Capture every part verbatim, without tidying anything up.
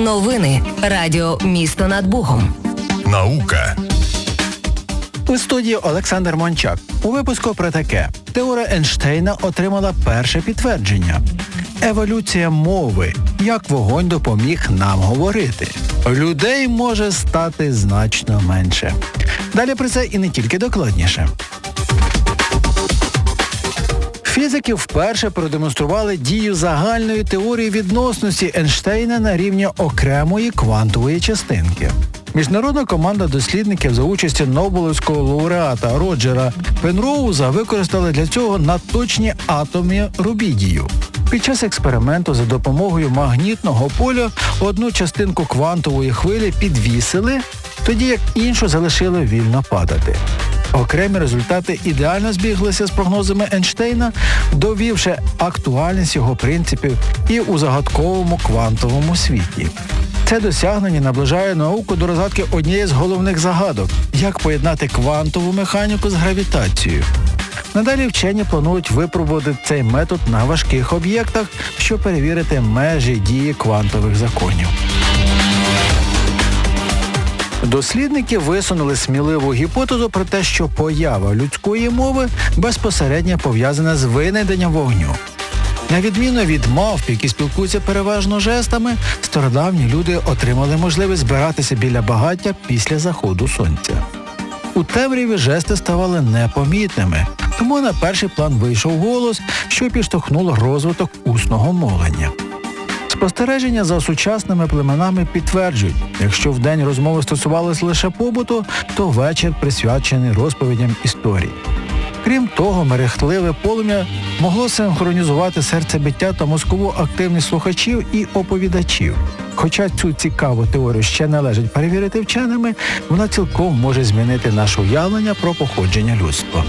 Новини. Радіо «Місто над Богом». Наука. У студії Олександр Мончак. У випуску про таке. Теорія Ейнштейна отримала перше підтвердження. Еволюція мови. Як вогонь допоміг нам говорити. Людей може стати значно менше. Далі про це і не тільки докладніше. Фізики вперше продемонстрували дію загальної теорії відносності Ейнштейна на рівні окремої квантової частинки. Міжнародна команда дослідників за участі Нобелівського лауреата Роджера Пенроуза використали для цього надточні атоми рубідію. Під час експерименту за допомогою магнітного поля одну частинку квантової хвилі підвісили, тоді як іншу залишили вільно падати. Окремі результати ідеально збіглися з прогнозами Ейнштейна, довівши актуальність його принципів і у загадковому квантовому світі. Це досягнення наближає науку до розгадки однієї з головних загадок – як поєднати квантову механіку з гравітацією. Надалі вчені планують випробувати цей метод на важких об'єктах, щоб перевірити межі дії квантових законів. Дослідники висунули сміливу гіпотезу про те, що поява людської мови безпосередньо пов'язана з винайденням вогню. На відміну від мавп, які спілкуються переважно жестами, стародавні люди отримали можливість збиратися біля багаття після заходу сонця. У темряві жести ставали непомітними, тому на перший план вийшов голос, що підштовхнуло розвиток усного мовлення. Спостереження за сучасними племенами підтверджують, якщо вдень розмови стосувалися лише побуту, то вечір присвячений розповідям історій. Крім того, мерехтливе полум'я могло синхронізувати серцебиття та мозкову активність слухачів і оповідачів. Хоча цю цікаву теорію ще належить перевірити вченими, вона цілком може змінити наше уявлення про походження людства.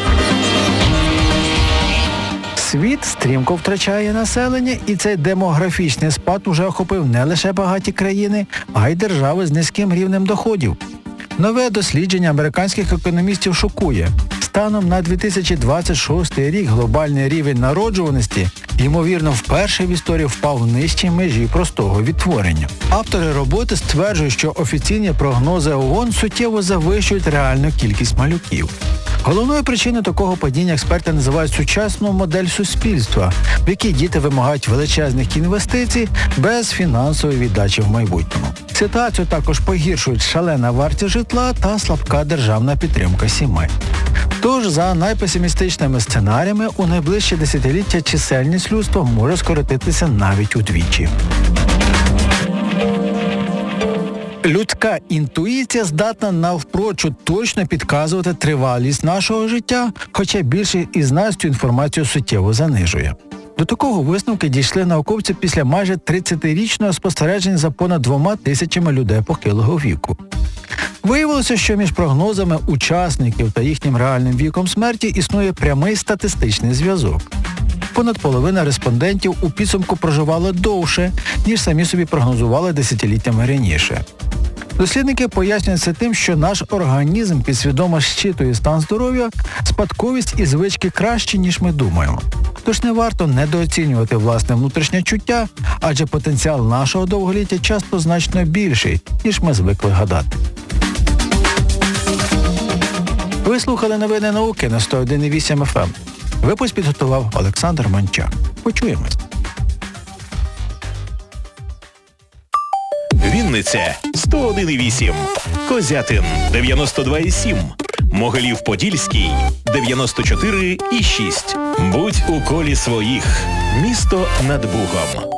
Світ стрімко втрачає населення, і цей демографічний спад уже охопив не лише багаті країни, а й держави з низьким рівнем доходів. Нове дослідження американських економістів шокує. Станом на дві тисячі двадцять шостий рік глобальний рівень народжуваності, ймовірно, вперше в історії впав нижче межі простого відтворення. Автори роботи стверджують, що офіційні прогнози ООН суттєво завищують реальну кількість малюків. Головною причиною такого падіння експерти називають сучасну модель суспільства, в якій діти вимагають величезних інвестицій без фінансової віддачі в майбутньому. Ситуацію також погіршують шалена вартість житла та слабка державна підтримка сімей. Тож, за найпесимістичними сценаріями, у найближчі десятиліття чисельність людства може скоротитися навіть удвічі. Людська інтуїція здатна навпрочуд точно підказувати тривалість нашого життя, хоча більшість із нас цю інформацію суттєво занижує. До такого висновку дійшли науковці після майже тридцятирічного спостереження за понад двома тисячами людей похилого віку. Виявилося, що між прогнозами учасників та їхнім реальним віком смерті існує прямий статистичний зв'язок. Понад половина респондентів у підсумку проживали довше, ніж самі собі прогнозували десятиліттями раніше. Дослідники пояснюють це тим, що наш організм підсвідомо щитує стан здоров'я, спадковість і звички краще, ніж ми думаємо. Тож не варто недооцінювати власне внутрішнє чуття, адже потенціал нашого довголіття часто значно більший, ніж ми звикли гадати. Ви слухали новини науки на сто один і вісім еф ем. Випуск підготував Олександр Мончак. Почуємось. Вінниця сто один і вісім, Козятин дев'яносто два і сім, Могилів-Подільський дев'яносто чотири і шість. Будь у колі своїх. Місто над Бугом.